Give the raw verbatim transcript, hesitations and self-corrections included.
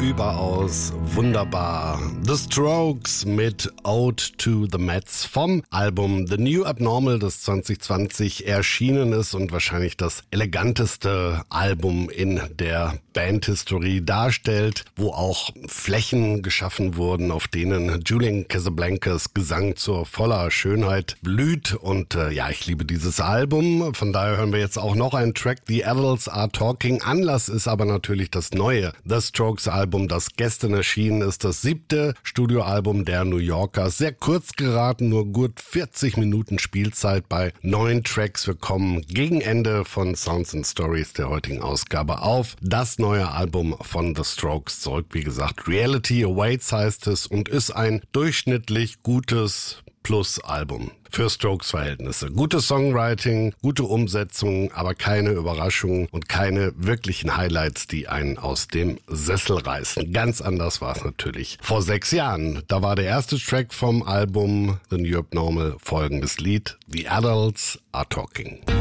überaus wunderbar. The Strokes mit Ode to the Mets vom Album The New Abnormal, das zwanzig zwanzig erschienen ist und wahrscheinlich das eleganteste Album in der Bandhistorie darstellt, wo auch Flächen geschaffen wurden, auf denen Julian Casablancas Gesang zur voller Schönheit blüht. Und äh, ja, ich liebe dieses Album. Von daher hören wir jetzt auch noch einen Track, The Adults Are Talking. Anlass ist aber natürlich das neue The Strokes Album, das gestern erschienen ist. Das siebte Studioalbum der New Yorkers. Sehr kurz geraten, nur gut vierzig Minuten Spielzeit bei neun Tracks. Wir kommen gegen Ende von Sounds and Stories der heutigen Ausgabe auf das neue Album von The Strokes zurück. Wie gesagt, Reality Awaits heißt es und ist ein durchschnittlich gutes Plus-Album für Strokes-Verhältnisse. Gutes Songwriting, gute Umsetzung, aber keine Überraschungen und keine wirklichen Highlights, die einen aus dem Sessel reißen. Ganz anders war es natürlich vor sechs Jahren. Da war der erste Track vom Album The New Abnormal folgendes Lied: The Adults Are Talking.